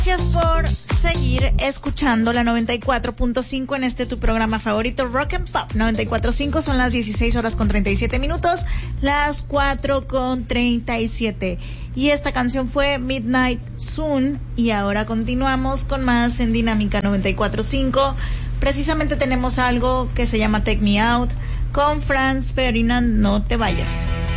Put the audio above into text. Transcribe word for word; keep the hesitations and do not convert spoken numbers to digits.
Gracias por seguir escuchando la noventa y cuatro punto cinco en este tu programa favorito, Rock and Pop. noventa y cuatro punto cinco son las dieciséis horas con treinta y siete minutos, las cuatro con treinta y siete. Y esta canción fue Midnight Soon. Y ahora continuamos con más en Dinámica noventa y cuatro punto cinco. Precisamente tenemos algo que se llama Take Me Out con Franz Ferdinand. No te vayas.